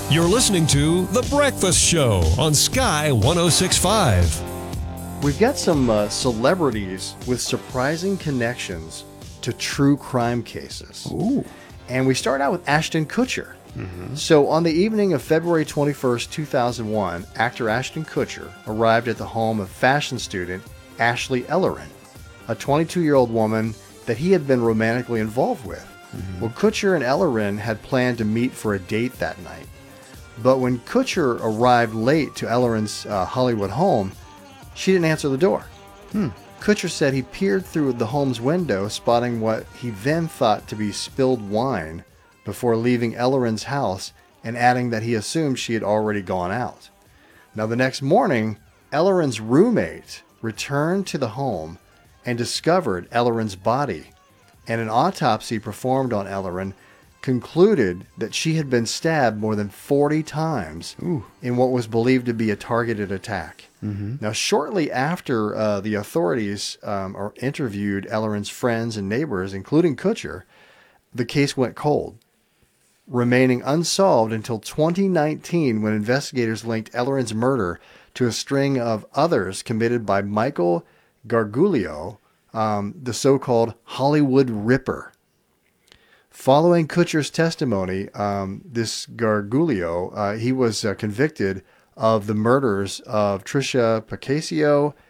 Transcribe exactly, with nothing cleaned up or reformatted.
You're listening to The Breakfast Show on Sky one oh six point five. We've got some uh, celebrities with surprising connections to true crime cases. Ooh. And we start out with Ashton Kutcher. Mm-hmm. So on the evening of February twenty-first, two thousand one, actor Ashton Kutcher arrived at the home of fashion student Ashley Ellerin, a twenty-two-year-old woman that he had been romantically involved with. Mm-hmm. Well, Kutcher and Ellerin had planned to meet for a date that night. But when Kutcher arrived late to Ellerin's uh, Hollywood home, she didn't answer the door. Hmm. Kutcher said he peered through the home's window, spotting what he then thought to be spilled wine before leaving Ellerin's house and adding that he assumed she had already gone out. Now, the next morning, Ellerin's roommate returned to the home and discovered Ellerin's body, and an autopsy performed on Ellerin concluded that she had been stabbed more than forty times Ooh. in what was believed to be a targeted attack. Mm-hmm. Now, shortly after uh, the authorities um, are interviewed Ellerin's friends and neighbors, including Kutcher, the case went cold, remaining unsolved until twenty nineteen, when investigators linked Ellerin's murder to a string of others committed by Michael Gargiulo, um, the so-called Hollywood Ripper. Following Kutcher's testimony, um, this Gargiulo, uh, he was uh, convicted of the murders of Tricia Pacasio